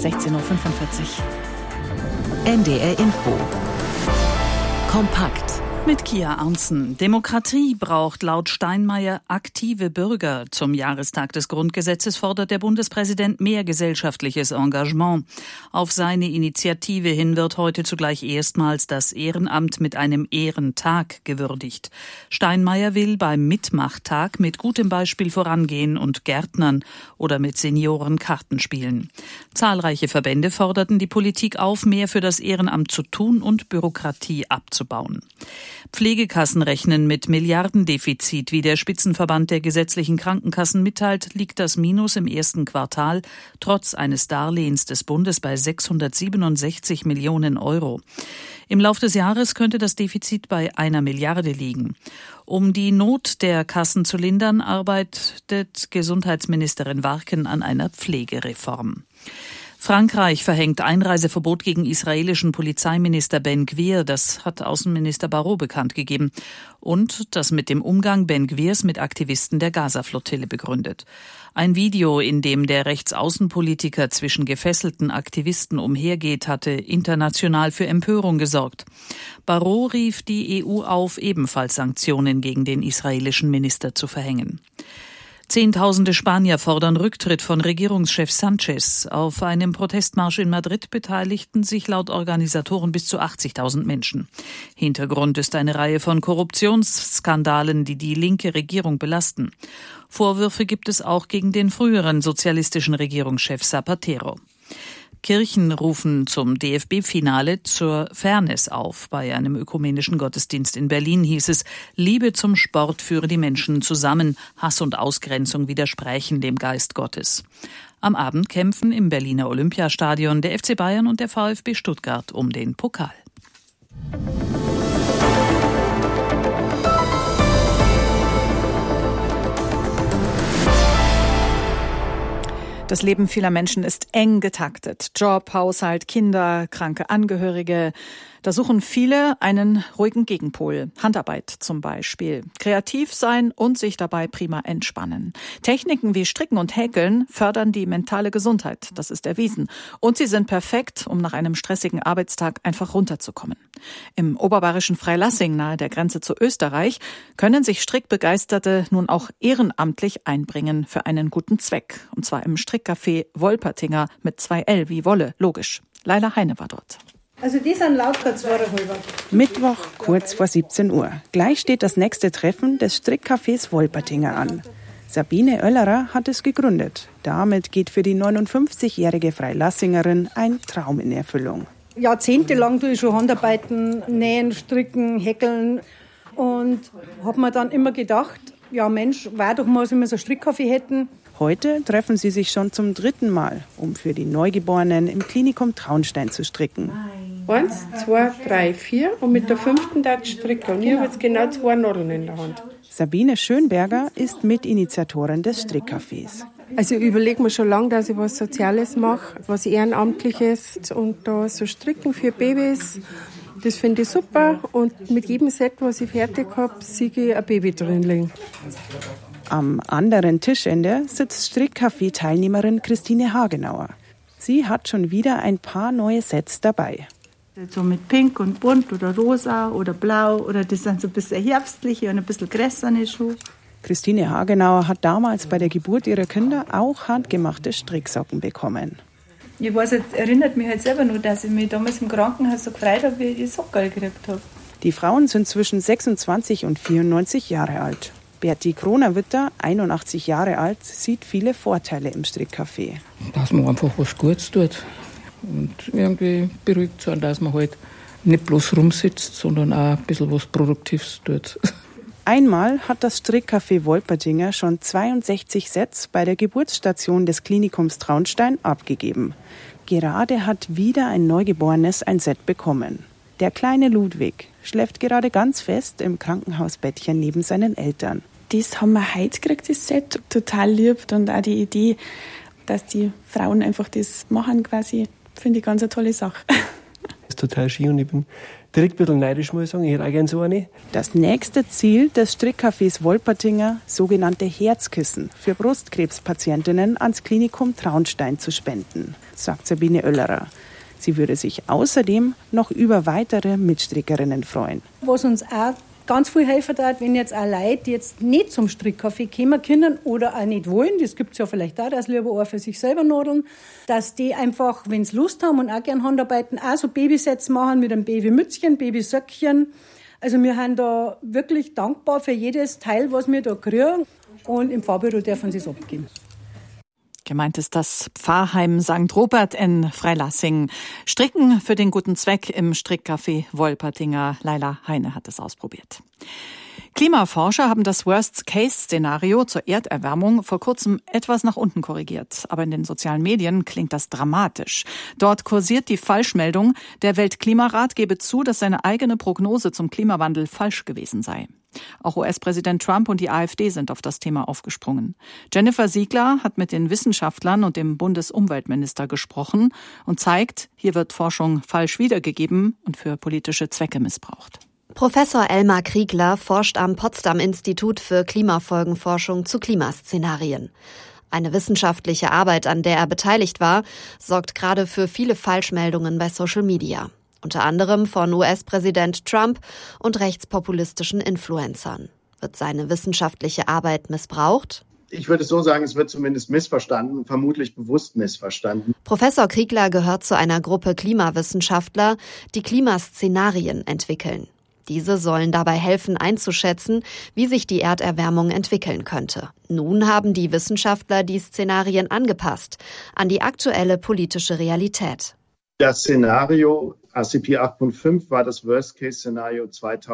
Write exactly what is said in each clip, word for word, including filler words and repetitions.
sechzehn Uhr fünfundvierzig. N D R Info. Kompakt. Mit Kia Arntzen. Demokratie braucht laut Steinmeier aktive Bürger. Zum Jahrestag des Grundgesetzes fordert der Bundespräsident mehr gesellschaftliches Engagement. Auf seine Initiative hin wird heute zugleich erstmals das Ehrenamt mit einem Ehrentag gewürdigt. Steinmeier will beim Mitmachtag mit gutem Beispiel vorangehen und Gärtnern oder mit Senioren Karten spielen. Zahlreiche Verbände forderten die Politik auf, mehr für das Ehrenamt zu tun und Bürokratie abzubauen. Pflegekassen rechnen mit Milliardendefizit. Wie der Spitzenverband der gesetzlichen Krankenkassen mitteilt, liegt das Minus im ersten Quartal trotz eines Darlehens des Bundes bei sechshundertsiebenundsechzig Millionen Euro. Im Lauf des Jahres könnte das Defizit bei einer Milliarde liegen. Um die Not der Kassen zu lindern, arbeitet Gesundheitsministerin Warken an einer Pflegereform. Frankreich verhängt Einreiseverbot gegen israelischen Polizeiminister Ben-Gvir. Das hat Außenminister Barrot bekannt gegeben. Und das mit dem Umgang Ben-Gvirs mit Aktivisten der Gaza-Flottille begründet. Ein Video, in dem der Rechtsaußenpolitiker zwischen gefesselten Aktivisten umhergeht, hatte international für Empörung gesorgt. Barrot rief die E U auf, ebenfalls Sanktionen gegen den israelischen Minister zu verhängen. Zehntausende Spanier fordern Rücktritt von Regierungschef Sanchez. Auf einem Protestmarsch in Madrid beteiligten sich laut Organisatoren bis zu achtzigtausend Menschen. Hintergrund ist eine Reihe von Korruptionsskandalen, die die linke Regierung belasten. Vorwürfe gibt es auch gegen den früheren sozialistischen Regierungschef Zapatero. Kirchen rufen zum D F B-Finale zur Fairness auf. Bei einem ökumenischen Gottesdienst in Berlin hieß es, Liebe zum Sport führe die Menschen zusammen, Hass und Ausgrenzung widersprechen dem Geist Gottes. Am Abend kämpfen im Berliner Olympiastadion der F C Bayern und der VfB Stuttgart um den Pokal. Das Leben vieler Menschen ist eng getaktet. Job, Haushalt, Kinder, kranke Angehörige. Da suchen viele einen ruhigen Gegenpol. Handarbeit zum Beispiel. Kreativ sein und sich dabei prima entspannen. Techniken wie Stricken und Häkeln fördern die mentale Gesundheit. Das ist erwiesen. Und sie sind perfekt, um nach einem stressigen Arbeitstag einfach runterzukommen. Im oberbayerischen Freilassing nahe der Grenze zu Österreich können sich Strickbegeisterte nun auch ehrenamtlich einbringen für einen guten Zweck. Und zwar im Strickcafé Wolpertinger mit zwei L wie Wolle, logisch. Laila Heine war dort. Also die sind lauter zweieinhalb. Mittwoch, kurz vor siebzehn Uhr. Gleich steht das nächste Treffen des Strickcafés Wolpertinger an. Sabine Oellerer hat es gegründet. Damit geht für die neunundfünfzigjährige Freilassingerin ein Traum in Erfüllung. Jahrzehntelang tue ich schon Handarbeiten, nähen, stricken, häkeln. Und habe mir dann immer gedacht, ja Mensch, war doch mal, wenn wir so ein Strickcafé hätten. Heute treffen sie sich schon zum dritten Mal, um für die Neugeborenen im Klinikum Traunstein zu stricken. Eins, zwei, drei, vier und mit der fünften darf ich stricken. Und ich habe jetzt genau zwei Nadeln in der Hand. Sabine Schönberger ist Mitinitiatorin des Strickcafés. Also ich überlege mir schon lange, dass ich was Soziales mache, was Ehrenamtliches und da so stricken für Babys. Das finde ich super und mit jedem Set, was ich fertig habe, sehe ich ein Baby drin liegen. Am anderen Tischende sitzt Strickcafé-Teilnehmerin Christine Hagenauer. Sie hat schon wieder ein paar neue Sets dabei. So mit Pink und Bunt oder Rosa oder Blau oder das sind so ein bisschen herbstliche und ein bisschen grässerne Schuhe. Christine Hagenauer hat damals bei der Geburt ihrer Kinder auch handgemachte Stricksocken bekommen. Ich weiß, es erinnert mich halt selber nur, dass ich mich damals im Krankenhaus so gefreut habe, wie ich die Socken gekriegt habe. Die Frauen sind zwischen sechsundzwanzig und vierundneunzig Jahre alt. Berti Kronerwitter, einundachtzig Jahre alt, sieht viele Vorteile im Strickcafé. Dass man einfach was Gutes tut und irgendwie beruhigt sein, dass man halt nicht bloß rumsitzt, sondern auch ein bisschen was Produktives tut. Einmal hat das Strickcafé Wolpertinger schon zweiundsechzig Sets bei der Geburtsstation des Klinikums Traunstein abgegeben. Gerade hat wieder ein Neugeborenes ein Set bekommen. Der kleine Ludwig schläft gerade ganz fest im Krankenhausbettchen neben seinen Eltern. Das haben wir heute gekriegt, das Set. Total lieb. Und auch die Idee, dass die Frauen einfach das machen quasi, finde ich ganz eine tolle Sache. total schön und ich bin direkt ein bisschen neidisch, muss ich sagen. Ich hätte auch gerne so eine. Das nächste Ziel des Strickcafés Wolpertinger, sogenannte Herzkissen für Brustkrebspatientinnen ans Klinikum Traunstein zu spenden, sagt Sabine Oellerer. Sie würde sich außerdem noch über weitere Mitstrickerinnen freuen. Was uns auch ganz viel helfen hat, wenn jetzt auch Leute, die jetzt nicht zum Strickcafé kommen können oder auch nicht wollen, das gibt es ja vielleicht auch, dass lieber auch für sich selber nadeln, dass die einfach, wenn sie Lust haben und auch gerne Handarbeiten, auch so Babysets machen mit einem Babymützchen, Babysöckchen. Also wir sind da wirklich dankbar für jedes Teil, was wir da kriegen, und im Fahrbüro dürfen sie es abgeben. Gemeint ist das Pfarrheim Sankt Robert in Freilassing. Stricken für den guten Zweck im Strickcafé Wolpertinger. Laila Heine hat es ausprobiert. Klimaforscher haben das Worst-Case-Szenario zur Erderwärmung vor kurzem etwas nach unten korrigiert. Aber in den sozialen Medien klingt das dramatisch. Dort kursiert die Falschmeldung, der Weltklimarat gebe zu, dass seine eigene Prognose zum Klimawandel falsch gewesen sei. Auch U S-Präsident Trump und die AfD sind auf das Thema aufgesprungen. Jennifer Siegler hat mit den Wissenschaftlern und dem Bundesumweltminister gesprochen und zeigt, hier wird Forschung falsch wiedergegeben und für politische Zwecke missbraucht. Professor Elmar Kriegler forscht am Potsdam-Institut für Klimafolgenforschung zu Klimaszenarien. Eine wissenschaftliche Arbeit, an der er beteiligt war, sorgt gerade für viele Falschmeldungen bei Social Media. Unter anderem von U S-Präsident Trump und rechtspopulistischen Influencern. Wird seine wissenschaftliche Arbeit missbraucht? Ich würde so sagen, es wird zumindest missverstanden, vermutlich bewusst missverstanden. Professor Kriegler gehört zu einer Gruppe Klimawissenschaftler, die Klimaszenarien entwickeln. Diese sollen dabei helfen, einzuschätzen, wie sich die Erderwärmung entwickeln könnte. Nun haben die Wissenschaftler die Szenarien angepasst an die aktuelle politische Realität. Das Szenario A C P acht Punkt fünf war das Worst-Case-Szenario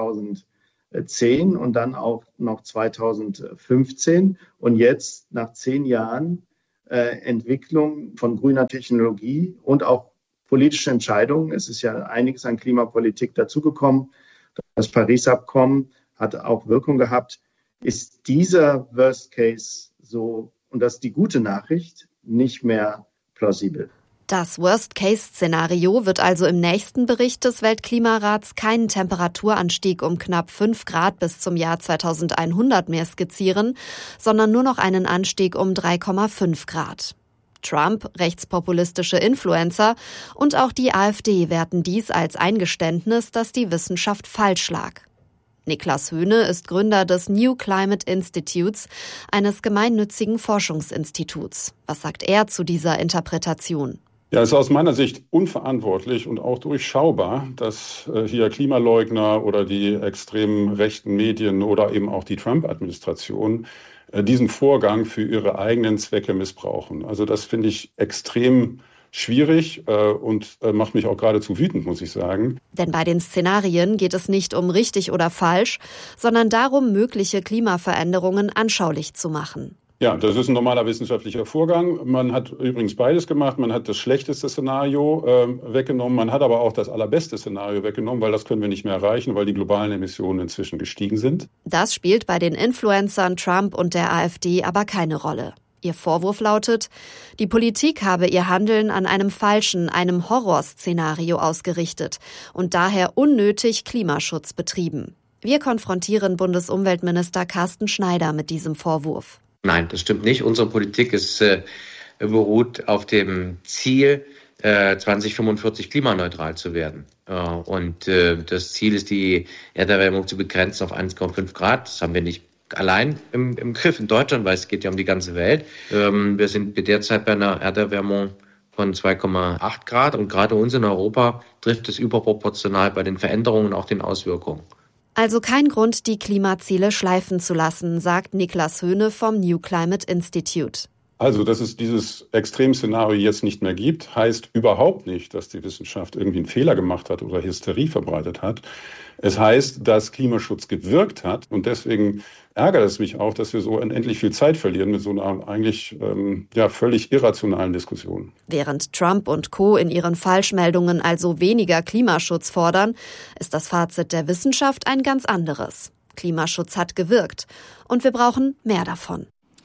zweitausendzehn und dann auch noch zweitausendfünfzehn. Und jetzt, nach zehn Jahren äh, Entwicklung von grüner Technologie und auch politische Entscheidungen, es ist ja einiges an Klimapolitik dazugekommen, das Paris-Abkommen hat auch Wirkung gehabt, ist dieser Worst-Case so, und das ist die gute Nachricht, nicht mehr plausibel. Das Worst-Case-Szenario wird also im nächsten Bericht des Weltklimarats keinen Temperaturanstieg um knapp fünf Grad bis zum Jahr zweitausendeinhundert mehr skizzieren, sondern nur noch einen Anstieg um drei Komma fünf Grad. Trump, rechtspopulistische Influencer und auch die AfD werten dies als Eingeständnis, dass die Wissenschaft falsch lag. Niklas Höhne ist Gründer des New Climate Institutes, eines gemeinnützigen Forschungsinstituts. Was sagt er zu dieser Interpretation? Ja, es ist aus meiner Sicht unverantwortlich und auch durchschaubar, dass äh, hier Klimaleugner oder die extrem rechten Medien oder eben auch die Trump-Administration äh, diesen Vorgang für ihre eigenen Zwecke missbrauchen. Also das finde ich extrem schwierig äh, und äh, macht mich auch geradezu wütend, muss ich sagen. Denn bei den Szenarien geht es nicht um richtig oder falsch, sondern darum, mögliche Klimaveränderungen anschaulich zu machen. Ja, das ist ein normaler wissenschaftlicher Vorgang. Man hat übrigens beides gemacht. Man hat das schlechteste Szenario äh, weggenommen. Man hat aber auch das allerbeste Szenario weggenommen, weil das können wir nicht mehr erreichen, weil die globalen Emissionen inzwischen gestiegen sind. Das spielt bei den Influencern Trump und der AfD aber keine Rolle. Ihr Vorwurf lautet, die Politik habe ihr Handeln an einem falschen, einem Horrorszenario ausgerichtet und daher unnötig Klimaschutz betrieben. Wir konfrontieren Bundesumweltminister Carsten Schneider mit diesem Vorwurf. Nein, das stimmt nicht. Unsere Politik ist, äh, beruht auf dem Ziel, äh, zweitausendfünfundvierzig klimaneutral zu werden. Äh, und äh, das Ziel ist, die Erderwärmung zu begrenzen auf eins Komma fünf Grad. Das haben wir nicht allein im, im Griff in Deutschland, weil es geht ja um die ganze Welt. Ähm, wir sind derzeit bei einer Erderwärmung von zwei Komma acht Grad und gerade uns in Europa trifft es überproportional bei den Veränderungen und auch den Auswirkungen. Also kein Grund, die Klimaziele schleifen zu lassen, sagt Niklas Höhne vom New Climate Institute. Also, dass es dieses Extremszenario jetzt nicht mehr gibt, heißt überhaupt nicht, dass die Wissenschaft irgendwie einen Fehler gemacht hat oder Hysterie verbreitet hat. Es heißt, dass Klimaschutz gewirkt hat und deswegen ärgert es mich auch, dass wir so unendlich viel Zeit verlieren mit so einer eigentlich ähm, ja, völlig irrationalen Diskussion. Während Trump und Co. in ihren Falschmeldungen also weniger Klimaschutz fordern, ist das Fazit der Wissenschaft ein ganz anderes. Klimaschutz hat gewirkt und wir brauchen mehr davon.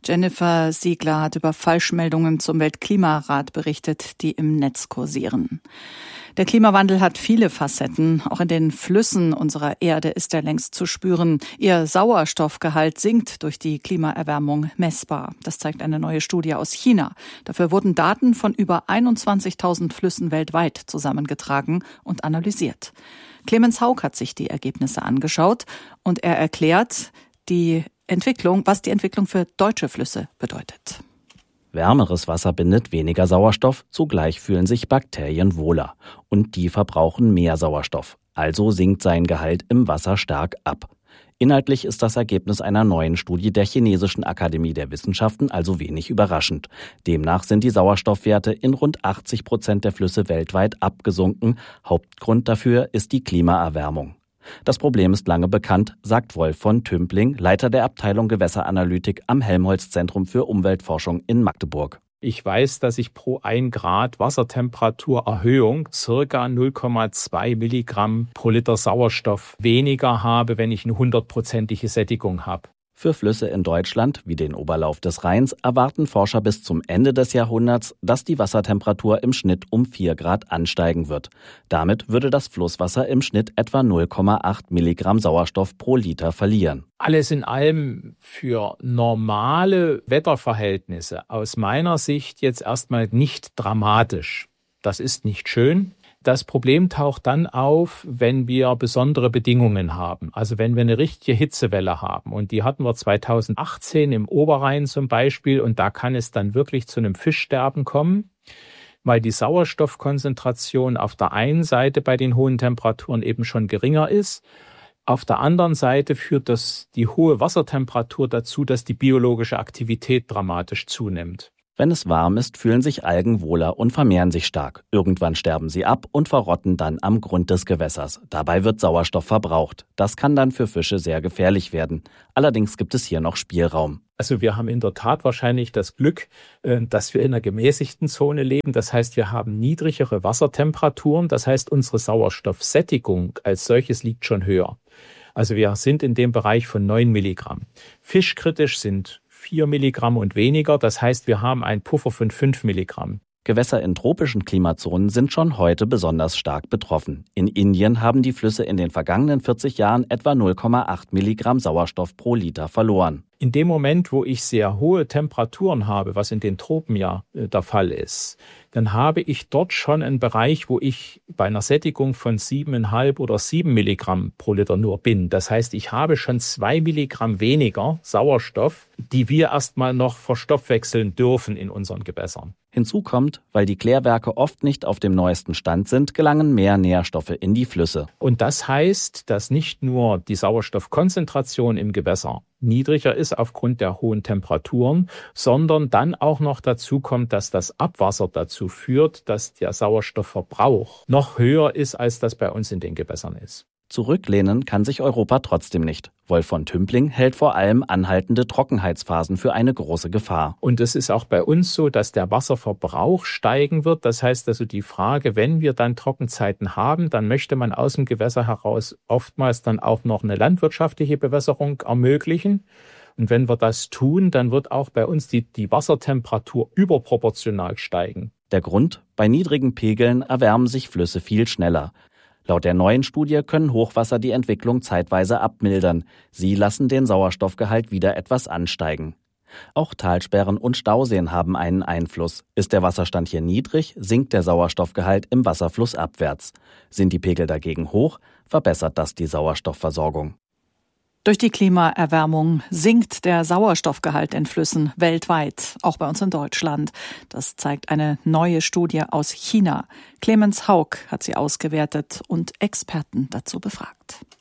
Jennifer Siegler hat über Falschmeldungen zum Weltklimarat berichtet, die im Netz kursieren. Der Klimawandel hat viele Facetten. Auch in den Flüssen unserer Erde ist er längst zu spüren. Ihr Sauerstoffgehalt sinkt durch die Klimaerwärmung messbar. Das zeigt eine neue Studie aus China. Dafür wurden Daten von über einundzwanzigtausend Flüssen weltweit zusammengetragen und analysiert. Clemens Haug hat sich die Ergebnisse angeschaut und er erklärt die Entwicklung, was die Entwicklung für deutsche Flüsse bedeutet. Wärmeres Wasser bindet weniger Sauerstoff, zugleich fühlen sich Bakterien wohler. Und die verbrauchen mehr Sauerstoff. Also sinkt sein Gehalt im Wasser stark ab. Inhaltlich ist das Ergebnis einer neuen Studie der Chinesischen Akademie der Wissenschaften also wenig überraschend. Demnach sind die Sauerstoffwerte in rund achtzig Prozent der Flüsse weltweit abgesunken. Hauptgrund dafür ist die Klimaerwärmung. Das Problem ist lange bekannt, sagt Wolf von Tümpling, Leiter der Abteilung Gewässeranalytik am Helmholtz-Zentrum für Umweltforschung in Magdeburg. Ich weiß, dass ich pro ein Grad Wassertemperaturerhöhung circa null Komma zwei Milligramm pro Liter Sauerstoff weniger habe, wenn ich eine hundertprozentige Sättigung habe. Für Flüsse in Deutschland, wie den Oberlauf des Rheins, erwarten Forscher bis zum Ende des Jahrhunderts, dass die Wassertemperatur im Schnitt um vier Grad ansteigen wird. Damit würde das Flusswasser im Schnitt etwa null Komma acht Milligramm Sauerstoff pro Liter verlieren. Alles in allem für normale Wetterverhältnisse aus meiner Sicht jetzt erstmal nicht dramatisch. Das ist nicht schön. Das Problem taucht dann auf, wenn wir besondere Bedingungen haben. Also wenn wir eine richtige Hitzewelle haben. Und die hatten wir zweitausendachtzehn im Oberrhein zum Beispiel. Und da kann es dann wirklich zu einem Fischsterben kommen, weil die Sauerstoffkonzentration auf der einen Seite bei den hohen Temperaturen eben schon geringer ist. Auf der anderen Seite führt das, die hohe Wassertemperatur dazu, dass die biologische Aktivität dramatisch zunimmt. Wenn es warm ist, fühlen sich Algen wohler und vermehren sich stark. Irgendwann sterben sie ab und verrotten dann am Grund des Gewässers. Dabei wird Sauerstoff verbraucht. Das kann dann für Fische sehr gefährlich werden. Allerdings gibt es hier noch Spielraum. Also wir haben in der Tat wahrscheinlich das Glück, dass wir in einer gemäßigten Zone leben. Das heißt, wir haben niedrigere Wassertemperaturen. Das heißt, unsere Sauerstoffsättigung als solches liegt schon höher. Also wir sind in dem Bereich von neun Milligramm. Fischkritisch sind vier Milligramm und weniger. Das heißt, wir haben einen Puffer von fünf Milligramm. Gewässer in tropischen Klimazonen sind schon heute besonders stark betroffen. In Indien haben die Flüsse in den vergangenen vierzig Jahren etwa null Komma acht Milligramm Sauerstoff pro Liter verloren. In dem Moment, wo ich sehr hohe Temperaturen habe, was in den Tropen ja äh, der Fall ist, dann habe ich dort schon einen Bereich, wo ich bei einer Sättigung von siebeneinhalb oder sieben Milligramm pro Liter nur bin. Das heißt, ich habe schon zwei Milligramm weniger Sauerstoff, die wir erstmal noch verstoffwechseln dürfen in unseren Gewässern. Hinzu kommt, weil die Klärwerke oft nicht auf dem neuesten Stand sind, gelangen mehr Nährstoffe in die Flüsse. Und das heißt, dass nicht nur die Sauerstoffkonzentration im Gewässer niedriger ist aufgrund der hohen Temperaturen, sondern dann auch noch dazu kommt, dass das Abwasser dazu führt, dass der Sauerstoffverbrauch noch höher ist, als das bei uns in den Gewässern ist. Zurücklehnen kann sich Europa trotzdem nicht. Wolf von Tümpling hält vor allem anhaltende Trockenheitsphasen für eine große Gefahr. Und es ist auch bei uns so, dass der Wasserverbrauch steigen wird. Das heißt also die Frage, wenn wir dann Trockenzeiten haben, dann möchte man aus dem Gewässer heraus oftmals dann auch noch eine landwirtschaftliche Bewässerung ermöglichen. Und wenn wir das tun, dann wird auch bei uns die, die Wassertemperatur überproportional steigen. Der Grund? Bei niedrigen Pegeln erwärmen sich Flüsse viel schneller. Laut der neuen Studie können Hochwasser die Entwicklung zeitweise abmildern. Sie lassen den Sauerstoffgehalt wieder etwas ansteigen. Auch Talsperren und Stauseen haben einen Einfluss. Ist der Wasserstand hier niedrig, sinkt der Sauerstoffgehalt im Wasserfluss abwärts. Sind die Pegel dagegen hoch, verbessert das die Sauerstoffversorgung. Durch die Klimaerwärmung sinkt der Sauerstoffgehalt in Flüssen weltweit, auch bei uns in Deutschland. Das zeigt eine neue Studie aus China. Clemens Haug hat sie ausgewertet und Experten dazu befragt.